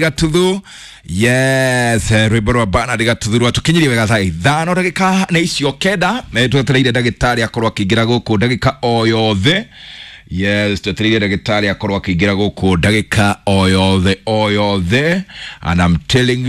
Gatuthu yes rwiboro bana Gatuthu tukinyiri wega thaa ithano ndagika na icio kenda twetereire ndagitari akorwo akigira guku ndagika o yothe yes twetereire ndagitari akorwo akigira guku ndagika o yothe and I'm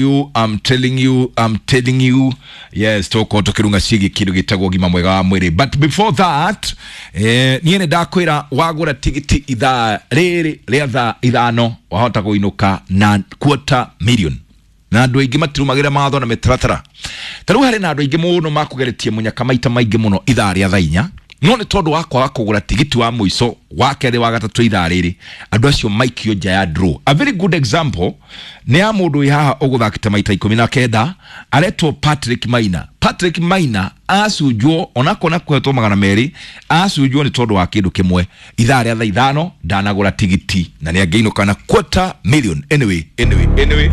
telling you yes toko tukirunga cigi kindu gitagwo gima mwega wa mwiri but before that niene ndakwira wagura tigiti ithaa riri ria thaa ithano wahota kuinuka na $250,000 na andu aingi matirumagira matho na mitaratara taru hari na andu aingi muno makugeretie munyaka maita maingi muno ithaa ria thaa inya no ni tondu wakwa kugura tigiti wa muico wa keri wa gatatu ithaa riri andu acio maikio nja ya draw. A very good example ni ya mundu haha uguthakite maita 19 aretwo Patrick Maina asujwo onako na kwetwo $200 asujwo ni tondu wa kindu kimwe ithaa ria thaa ithano ndanagura tigiti na ni angeinuka na $250,000. Anyway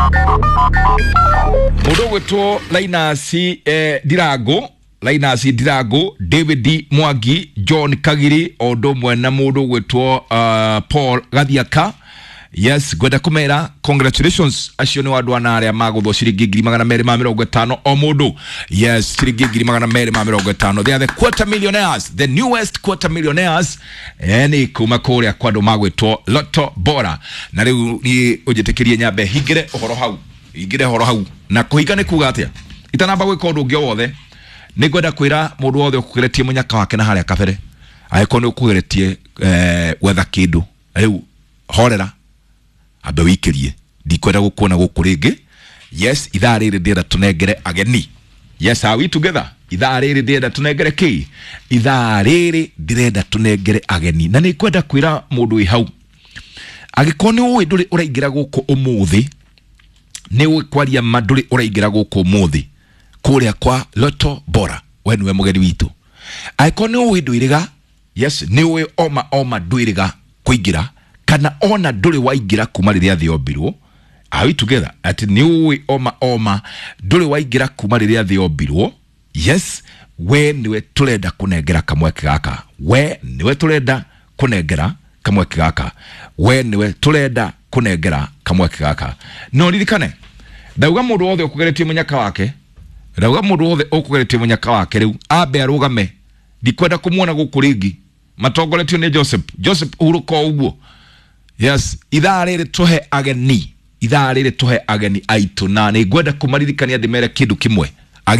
mundu gwetwo Linus Dirago, David Mwangi, John Kagiri, ondo mwena mundu gwetwo Paul Gathiaka. Yes, gwenda kumera congratulations acio ni wandu anaria magutho ciringi 250,000 o mundu. Yes, ciringi 250,000. They are the $250,000, the newest $250,000 ni kuma kuria kwa andu magwetwo Lotto Bora. Na riu ni ujitikirie nyambe hingire horo hau na kuhiga ni kuga atia itanamba gwika undu ungi wothe ni gwenda kwira mundu wothe ukugeretie munyaka wake na haria kabere aikono ukugeretie wetha kindu riu horera abe wikirie ndikwenda gukuona guku ringi. Yes, ithaa riri ndienda tunengere ageni. Yes, are we together? Ithaa riri ndienda tunengere ki ithaa riri ndirenda tunengere ageni na ni kwenda kwira mundu wi hau agikoni uwi nduri uraingira guku umuthi ni ukwaria manduri uraingira guku umuthi kuria kwa Lotto Bora wenwe mugeni witu aikoni uwi nduiriga. Yes, ni uwi oma nduiriga kuingira kana ona nduri waingira kuma riria thiombirwo. Are we together? Ati ni uwi oma nduri waingira kuma riria thiombirwo. Yes, we niwe turenda kunengera kamweke gaka. We niwe turenda kunengera kamweke gaka. No ririkane ndauga mundu wothe ukugeretie munyaka wake riu abe arugame ndikwenda kumuona guku ringi matongoretio ni Joseph uruko uguo. Yes, ithaa riri tuhe ageni aitu na ni gwenda kumaririkania ndimere kindu kimwe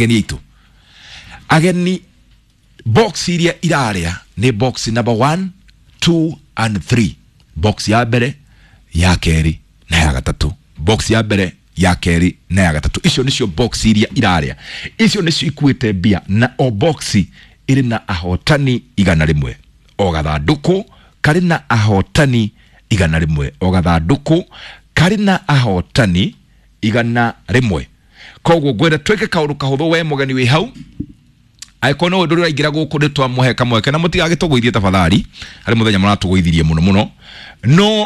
ageni box iria iraria ni box number 1, 2 and 3. Box ya mbere ya keri na ya gatatu. Icio nicio box iria iraria. Icio nicio ikuite bia na o box iri na ahotani 100 o gathanduku kari na ahotani 100 koguo gwenda tweke kaundu kahuthu we mugeni wi hau aikono undu uraingira guku ndi twamuhe kamweke na mutigagitugwithie tafadhali hari muthenya muratugwithirie muno no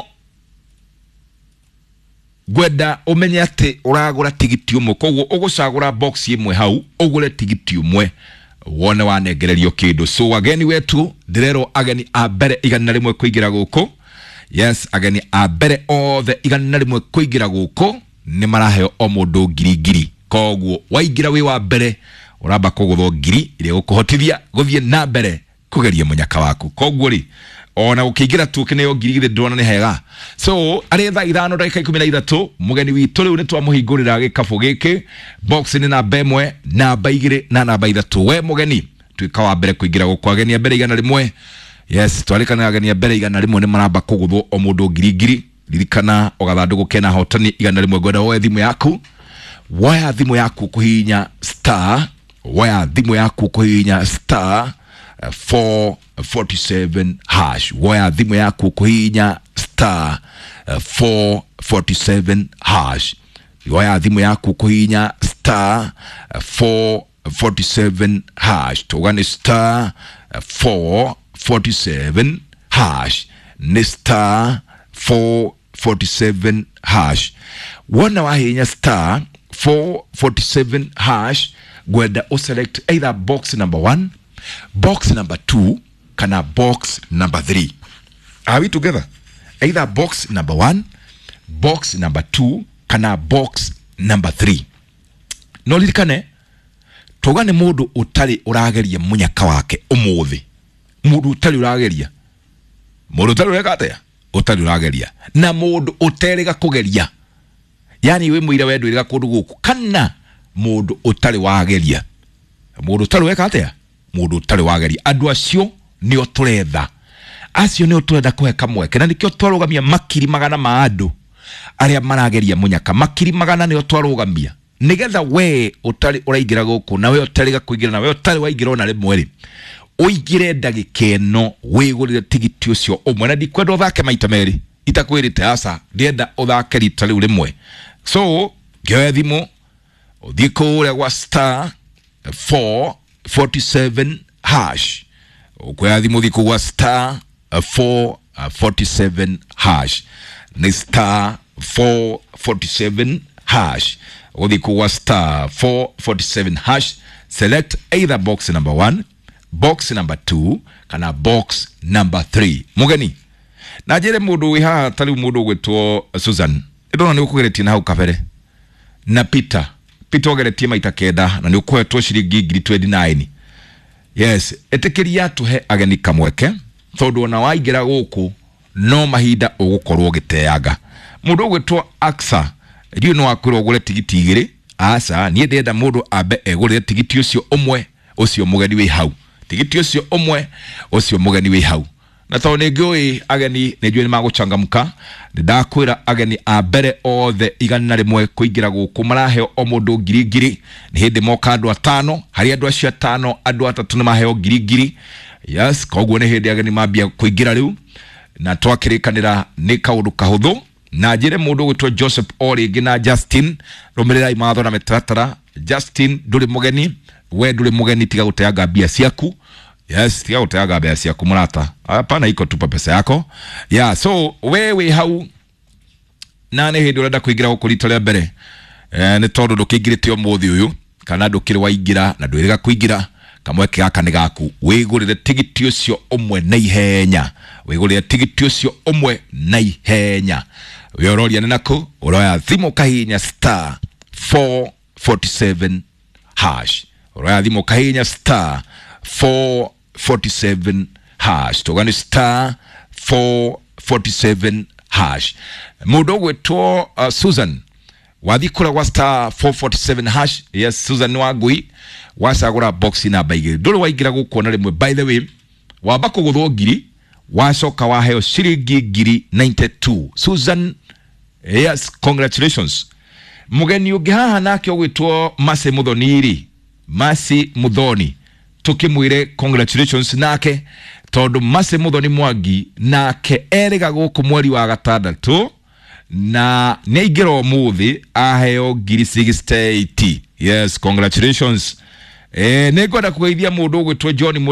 gwenda umenye ati uragura tigiti umwe koguo ugucagura box imwe hau ugure tigiti umwe wone wanengererio kindu. So ageni wetu ndirero ageni a mbere 100 kuingira guku. Yes, ageni a mbere othe 100 kuingira guku ni maraheo o mundu ngiri koguo waingira wi wa mbere uramba kugutho ngiri ile ukuhotithia guthie na mbere kugeria munyaka waku. Koguo ri ona ukiingira tu kineo ngiri githe ndona ni hega. So aretha ithano dakika 13 mugeni witu riu ni twamuhingurira gikabu giki box ni namba 1 namba 2 na namba 3. We mugeni twika wa mbere kuingira guku ageni a mbere 100. Yes, twarikana ageni a mbere 100 ni maramba kugutho o mundu ngiri ririkana ogathanduku kena hotani 100 gwenda woe thimu yaku kuhinya star 447 hash. Waya dhimu yaku kuhinya star 447 hash. Waya dhimu yaku kuhinya star 447 hash. Tugane star 447 hash. Ni star 447 hash. Wana wahinya star 447 hash gwenda select either box number 1, box number 2 kana box number 3. Are we together? Either box number 1, box number 2 kana box number 3 no lirikane togane mundu utari urageria munyaka wake umuthi mundu utari urageria mundu utari uragatea utari urageria na mundu uterega kugeria yani we muira wendu iriga kundu guku kana mundu utari wageria mundu utari wekatea mundu utari wageria andu acio ni oturetha acio ni oturenda kuheka mweke na nikio twarugamia makiri magana ma andu aria marageria munyaka makiri magana ni otwarugamia nigetha we utari uraigira guku na we utariga kuigira na we utari waigira ona rimwe uigire ndagikeno wigurire tigiti ucio umwe na ndikwenda uthake maita meri itakwirite asa ndienda uthake rita riu rimwe so gyoe thimu uthiko ule wa star 447 hash ukwe thimu thiko wa star 447 hash ni star 447 hash uthiko wa star 447 hash select either box number 1 box number 2 kana box number 3 mugeni na jere mundu wi ha tali mundu gwetwo Susan ndona ni ukugeretie na hau kabere na Peter ogeretie maita kenda na ni ukwetwo ciringi 29 yes etekeria tuhe ageni kamweke tondu ona waigira guku no mahinda ugukorwo giteaga mundu gwetwo Aksa rio no akwirwo gure tigiti igiri asa nie ndenda mundu abe egure tigiti ucio umwe ucio mugeni wi hau tigiti ucio umwe ucio mugeni wi hau na to ne ngoi ageni ne jwe maguchangamka ndakwira ageni a mbere othe igana rimwe kuingira guku maraheo o mundu ngiri ni hindi moka andu atano hari andu acio atano andu atatu ni maheo ngiri yes koguo ni hindi ageni mambia kuingira riu na twakirikanira ni kaundu kahuthu na njire mundu gwitwo Joseph Oringi na Justin rumirira imatho na metaratara Justin nduri mugeni we nduri mugeni tiga guteanga mbia ciaku yes tiga guteanga mbia ciaku murata hapana iko tupa pesa yako yeah so wewe hau nane hindi urenda kuingira gukurita ria mbere ni tondu ndukingirite umuthi uyu kana ndukiri waingira na ndwiriga kuingira kamweke gaka ni gaku wigurire tigiti ucio umwe na ihenya wigurire tigiti ucio umwe na ihenya uyororia ni nako uroya thimu kahinya star 447 hash uroya thimu kahinya star 447 hash togani star 447 hash mundu gwetwo Susan wathikura wa star 447 hash yes Susan wagui wasagura box number 2 nduri waigira gukona rimwe by the way wamba kuguthwo ngiri wacoka waheo ciringi ngiri 92 Susan yes congratulations mugeni ungi haha nake ogwitwo Mase Muthoniri Masi Muthoni tukimwire congratulations nake tondu Mase Muthoni Mwangi nake eriga guku mweri wa gatandatu na neigiro muthi aheo ngiri 68 yes congratulations negoda kugeithia mundu gwitwo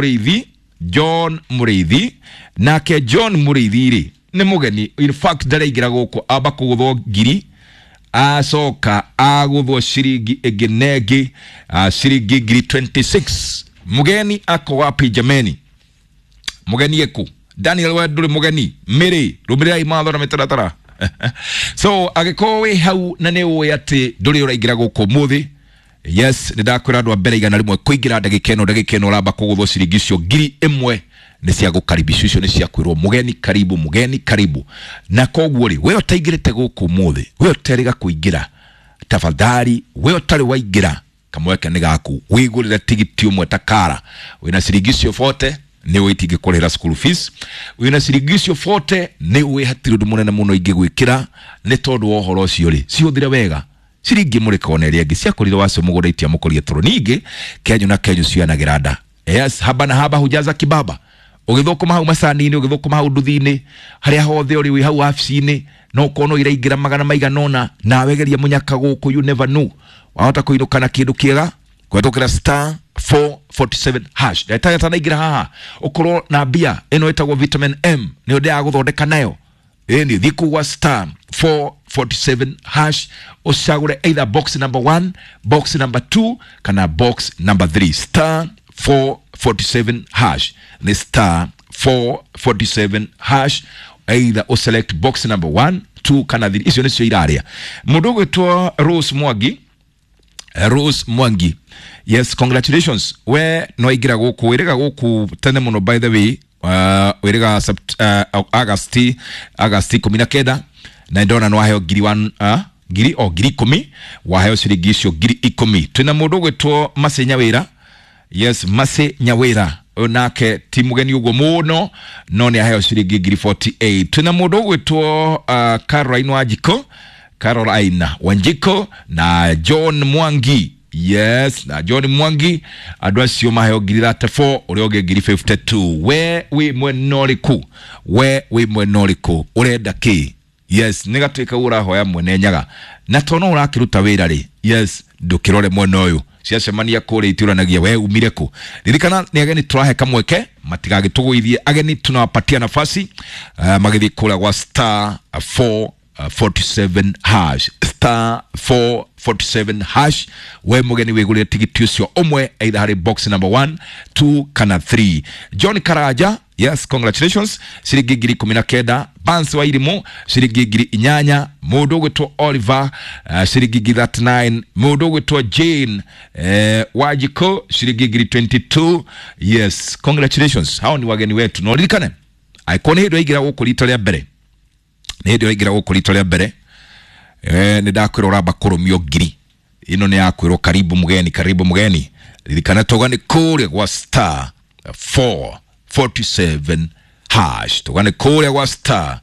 John Muriithi nake John Muriithi ri ni mugeni in fact ndareigira guku aba kuguthwo ngiri asoka aguthwo ciringi egenegi ciringi ngiri 26 mugeni ako wapi jameni mugeni yeku Daniel Weduri mugeni miri rumira imatho na metaratara so agikowe hau na ne wo yate nduri uraigira guku muthi yes ndakwira andu mbere igana rimwe kuingira ndagikeno ramba kuguthwo ciringi cio ngiri imwe ni cia gukaribisho icio ni cia kwirwo mugeni karibu na koguo ri we otaigirite guku muthi we oteriga kuingira tafadhali we otari waingira kamweke ni gaku wigurire tigiti umwe takara wina ciringi cio 40 ni witinge kurira school fees wina ciringi cio 40 ni we hatiri ndu munene muno ingigwikira ni tondu ohoro ucio ri ciuthire wega ciringi murikone ria ngi cia kurira wacio muguraitia mukorie toro ningi kenyu na kenyu cianagira nda yes haba na haba hujaza kibaba ugithukuma hau masanini ugithukuma hau nduthini haria hothe uri wi hau afisini no kono iraigira magana maiganona na wegeria munyaka guku you never know wahota kuinukana kindu kiega kwetukira star 447 hash ndetaya tanaigira haha ukorwo na bia eno etagwo vitamin M ni ode aguthondeka nayo ni thiku wa star 447 hash usagure either box number 1 box number 2 kana box number 3 star 447 hash ni star 447 hash either select box number 1 2 kana 3 icio nicio iraria mundu gwitwo Rose Mwangi yes congratulations we no igira guku wiriga guku tene muno by the way wiriga August 19 na ndona no aheo ngiri 10 waheo ciringi icio ngiri 10 twina mundu gwitwo Mase Nyawira yes Mase Nyawira onake timugeni ugo muno no ni aheo ciringi ngiri 48 twina mundu gwitwo Caroline Wanjiko na John Mwangi yes na John Mwangi adwasio maheo ngiri 34 urioge ngiri 52 we mwenoriku urenda ki yes nigatwika urahoya mwenenyaga na tono urakiruta wira ri yes ndukirore mwena uyu ciacemania kuri ituranagia we umire ku ririkana ni ageni turahe kamweke matigagituguithie ageni tunawapatia nafasi magithi kula kwa star 447 hash star 447 hash we mugeni wigurire tigiti ucio umwe either hari box number 1 2 kana 3 John Karaja yes congratulations ciringi ngiri 19 Bansi wa Irimu ciringi ngiri 8 mundu gwitwo Oliver ciringi ngiri 39 mundu gwitwo Jane Wajiko ciringi ngiri 22 yes congratulations hao ni wageni wetu no ririkane aikone hindo igira gukurita ria mbere ndio igira gukurita ria mbere ni ndakwira uramba kurumio ngiri ino ni yakwirwo karibu mugeni ririkana togane kuri kwa star 447 hash togane kuri kwa star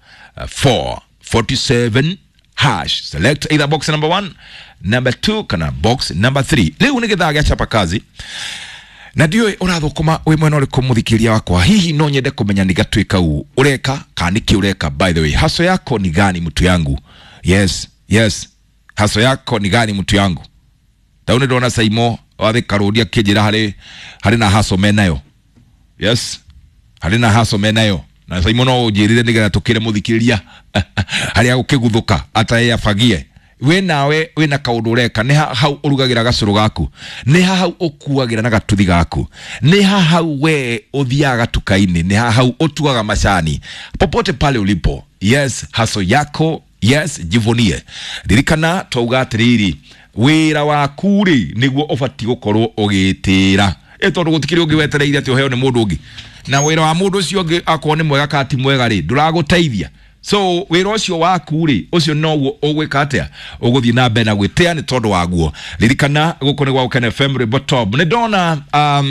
447 hash select either box number 1 number 2 kana box number 3 leo nigithaga chapa kazi na ndio urathukuma we mwena uri kumuthikiria wakwa hihi no nyende kumenya nigatwika ureka kaniki ureka by the way haso yako ni gani mtu yangu yes haso yako ni gani mtu yangu taune ndona Saimo wathe karudia kijira hari na haso menayo yes hari na haso menayo na Saimo no ujirire nigera tukire muthikiria hari agukiguthuka ataye afagie we nawe we na kaundu ureka ni hau urugagira gacuru gaku ni hau ukuagira na gatuthi gaku ni hau we uthiaga tukaini ni hau utuaga macani popote pale ulipo yes haso yako yes jivunie ririkana twauga atiriri wira waku ri niguo ubati gukorwo ugitira tondu gutikiri ungi wetereire ati uheo ni mundu ungi na wira wa mundu ucio ungi akone mwega kati mwega ri nduraguteithia so wira ucio waku ri ucio noguo ugwika atia uguthii na mbere na gwitia ni tondu waguo ririkana guko ni gwa Ukene FM Rebotob ni ndona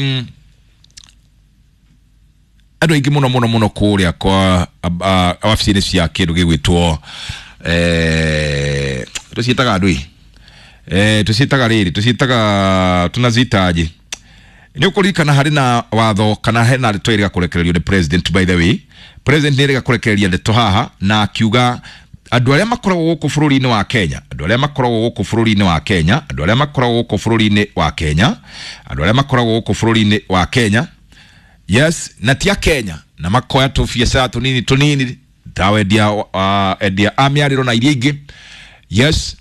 ando ingi muno kuria kwa afisini cia kindu gigwitwo tusitaga ndui tusitaga tunazitaje ni ukurikana hari na watho kana hena ritoira kurekererio the president by the way president ni rega kurekereria ndeto haha na akiuga andu aria makoragwo guku bururi-ini wa Kenya andu aria makoragwo guku bururi-ini wa Kenya yes na tia Kenya na makoya tu biacara tunini tawendia edia amiariro na iria ingi yes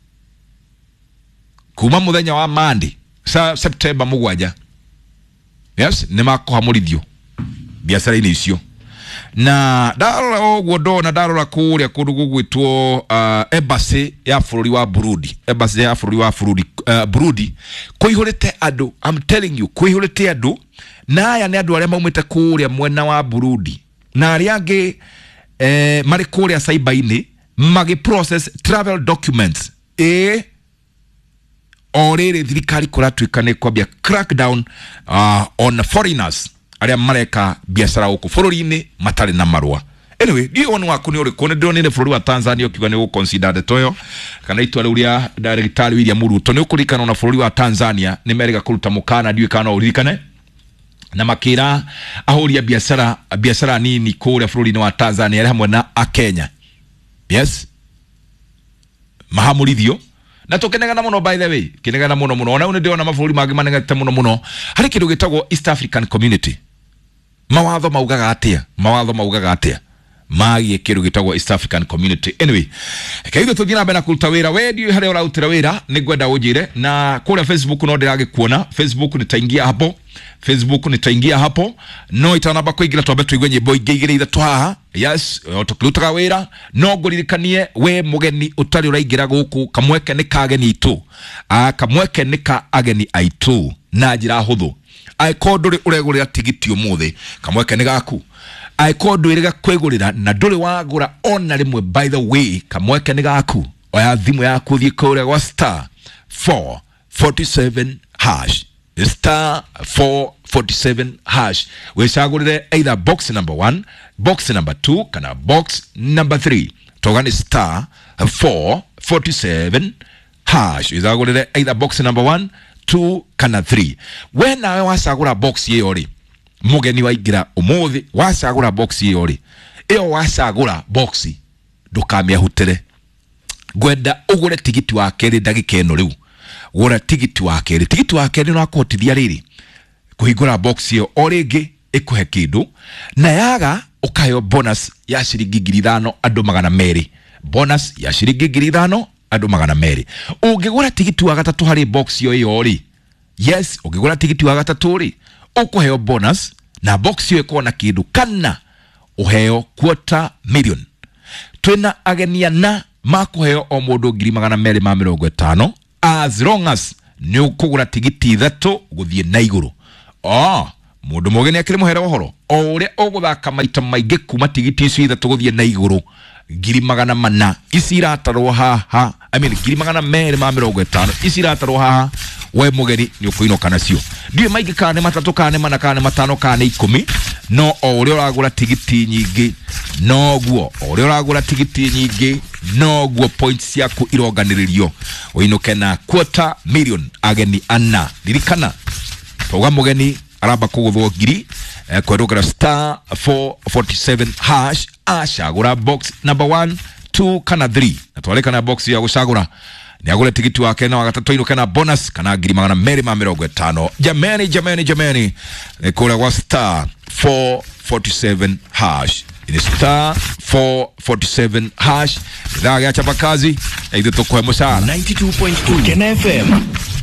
kuma muthenya wa Monday September 7 yes ni makohamurithio biacara-ini icio na darora ogwo ndona darora kuria kundu gugwitwo embassy ya bururi wa Burundi Burundi kuihurite andu I'm telling you kuihurite andu na aya ni andu aria maumite kuria mwena wa Burundi na aria angi mari kuria saiba-ini magi process travel documents orere thirikari kuratwika ni kwambia crackdown on foreigners aria mareka biashara huko bururi-ini matari na marua anyway dio wanu waku ni uriku ni ndonire bururi wa Tanzania ukiuga ni guconsider the toyo kana itwa uria Daktari William Ruto ni ukurikana na bururi wa Tanzania ni merega kuruta mukana dio kana uririkane na makira ahoria biashara nini kuria bururi-ini wa Tanzania hamwe na Kenya yes mahamurithio na tukenegana muno by the way kenegana muno ona ndio na maburi magi manegete muno hari kindu gitagwo East African Community mawatho maugaga atia magi kindu gitagwo East African Community anyway kaitho tuthina mbere na kuruta wira we ndio hari urarutira wira ni gwenda ujire na kule Facebook no ndirage kuona Facebook nitaingia hapo no itanamba kuingira twambe tuigwe nyimbo ingĩ igĩrĩ ithatũ haha yes otukirutaga wira no nguririkanie we mugeni utari uraingira guku kamweke ni kageni itu kamweke ni ka ageni aitu na njira huthu aikonduri uregurira tigiti umuthi kamweke ni gaku aikonduri iriga kwigurira na nduri wagura ona rimwe by the way kamweke ni gaku oya thimu yaku thie kure gwa star 447 hash star 447 hash wecagurire either box number 1 box number 2 kana box number 3 togani star 447 hash wecagurire either box number 1 2 kana 3 we nawe wacagura box iyo ri mugeni waingira umuthi wacagura box iyo ri iyo wacagura box ndukamia hutere gwenda ugure tigiti wa keri ndagika ino riu gura tigiti wa keri no akotithia riri kuhingura box iyo oringi ikuhe kindu na yaga ukayo bonus ya shiringi 5,000 andu 200 bonus ya shiringi 5,000 andu 200 ungigura tigiti wa gatatu hari box iyo ri yes ungigura tigiti wa gatatu ri ukuheo bonus na box iyo ikona kindu kana uheo $250,000 twina agenia na makuheo o mundu 250 as long as ni ukugura tigiti 3 guthie na iguru mundu mugeni akiri muhera uhoro o uria uguthaka maita maingi kuma tigiti icio 3 guthie na iguru 200,000 isiratarwo haha I mean 250 isiratarwo haha we mugeni ni ukuinoka nacio ndiye maingi kane matatu kane mana kane matano kane 10 no o uria uragura tigiti nyingi no guo o uria uragura tigiti nyingi no guo points yaku ironganiririo uinoke na $250,000 ageni ana dirikana toga mugeni araba kuguthwo ngiri kwendokera star 447 hash ashagura box number 1 2 kana 3 natwaleka na box ya gucagura ni agure tigiti wake na wagatatu ino kana bonus kana 250 jamani kura wa star 447 hash in star 447 hash daga chapa kazi either to kwa musa 92.2 KFM